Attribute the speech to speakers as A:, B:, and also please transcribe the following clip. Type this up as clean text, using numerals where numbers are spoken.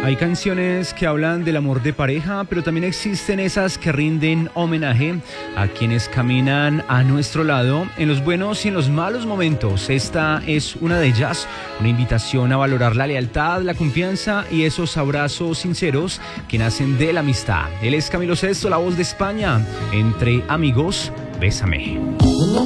A: Hay canciones que hablan del amor de pareja, pero también existen esas que rinden homenaje a quienes caminan a nuestro lado en los buenos y en los malos momentos. Esta es una de ellas, una invitación a valorar la lealtad, la confianza y esos abrazos sinceros que nacen de la amistad. Él es Camilo Sesto, la voz de España. Entre amigos, bésame.